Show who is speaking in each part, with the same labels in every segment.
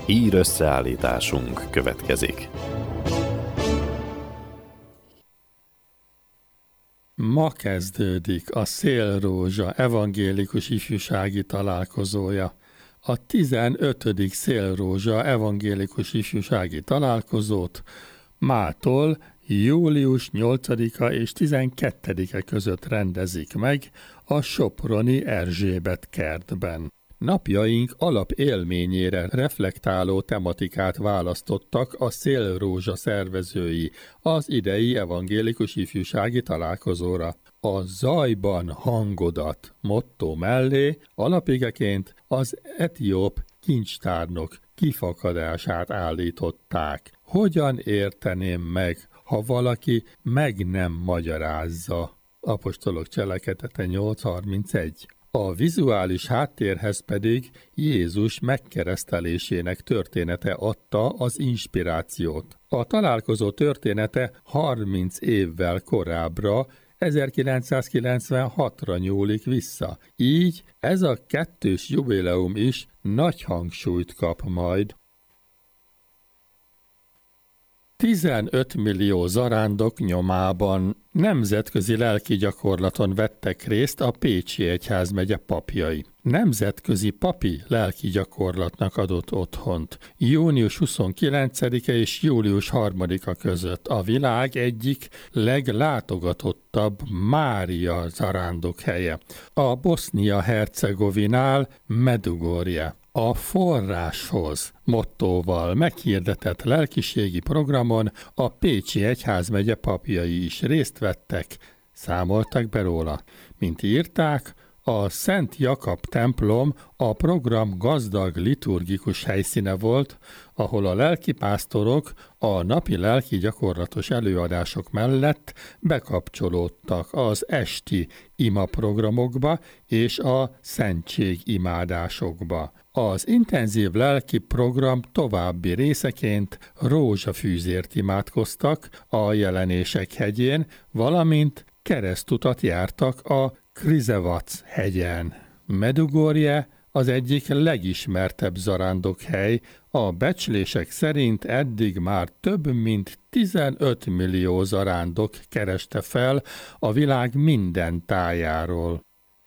Speaker 1: Hír összeállításunk következik.
Speaker 2: Ma kezdődik a Szélrózsa evangélikus ifjúsági találkozója. A 15. Szélrózsa evangélikus ifjúsági találkozót mától július 8-a és 12-e között rendezik meg a soproni Erzsébet kertben. Napjaink alapélményére reflektáló tematikát választottak a Szélrózsa szervezői az idei evangélikus ifjúsági találkozóra. A zajban hangodat motto mellé alapigeként az etióp kincstárnok kifakadását állították. Hogyan érteném meg, ha valaki meg nem magyarázza? Apostolok cselekedete 8.31. A vizuális háttérhez pedig Jézus megkeresztelésének története adta az inspirációt. A találkozó története 30 évvel korábbra, 1996-ra nyúlik vissza. Így ez a kettős jubileum is nagy hangsúlyt kap majd. 15 millió zarándok nyomában nemzetközi lelki gyakorlaton vettek részt a Pécsi Egyházmegye papjai. Nemzetközi papi lelki gyakorlatnak adott otthont június 29-e és július 3-a között a világ egyik leglátogatottabb Mária zarándok helye, a Bosznia-Hercegovinál Medugorje. A forráshoz mottóval meghirdetett lelkiségi programon a Pécsi Egyházmegye papjai is részt vettek, számoltak be róla. Mint írták, a Szent Jakab templom a program gazdag liturgikus helyszíne volt, ahol a lelkipásztorok a napi lelki gyakorlatos előadások mellett bekapcsolódtak az esti imaprogramokba és a szentségimádásokba. Az intenzív lelki program további részeként rózsafűzért imádkoztak a Jelenések hegyén, valamint keresztutat jártak a Krizevac hegyen. Medugorje az egyik legismertebb zarándokhely, a becslések szerint eddig már több mint 15 millió zarándok kereste fel a világ minden tájáról.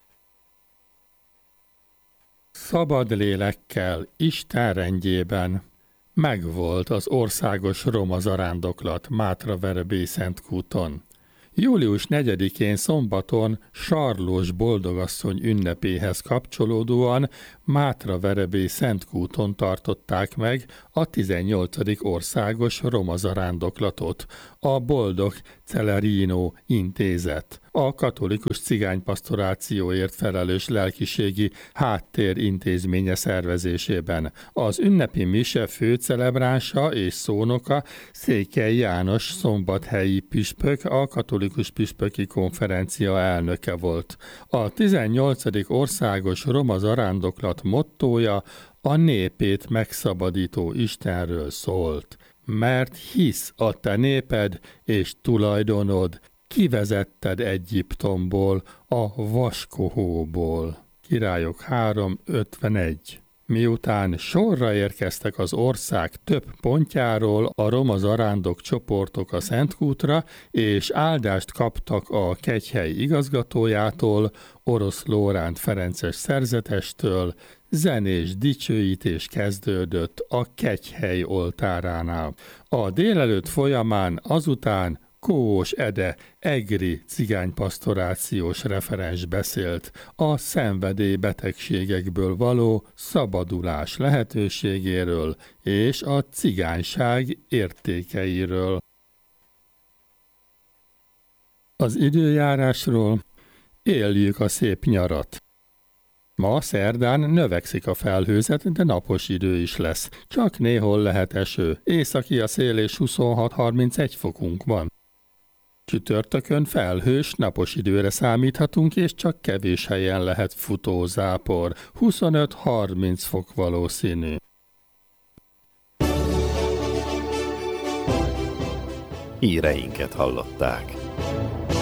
Speaker 2: Szabad lélekkel, Isten rendjében megvolt az országos roma zarándoklat Mátraverebélye-Szentkúton. Július 4-én szombaton Sarlós Boldogasszony ünnepéhez kapcsolódóan Mátraverebélye-Szentkúton tartották meg a 18. országos roma zarándoklatot, a Boldog Celerino intézet, a katolikus cigánypasztorációért felelős lelkiségi háttér intézménye szervezésében. Az ünnepi mise főcelebránsa és szónoka Székely János szombathelyi püspök, a katolikus püspöki konferencia elnöke volt. A 18. országos roma zarándoklat mottója a népét megszabadító Istenről szólt. Mert hisz a te néped és tulajdonod, kivezetted Egyiptomból, a vaskohóból. Királyok 3.51. Miután sorra érkeztek az ország több pontjáról a roma zarándok csoportok a Szentkútra, és áldást kaptak a kegyhely igazgatójától, Orosz Lóránt Ferences szerzetestől, zenés dicsőítés kezdődött a kegyhely oltáránál. A délelőtt folyamán azután Kós Ede egri cigánypasztorációs referens beszélt a szenvedélybetegségekből való szabadulás lehetőségéről és a cigányság értékeiről. Az időjárásról: éljük a szép nyarat. Ma szerdán növekszik a felhőzet, de napos idő is lesz. Csak néhol lehet eső. Északi a szél és 26-31 fokunk van. Csütörtökön felhős, napos időre számíthatunk, és csak kevés helyen lehet futózápor. 25-30 fok valószínű.
Speaker 1: Híreinket hallották.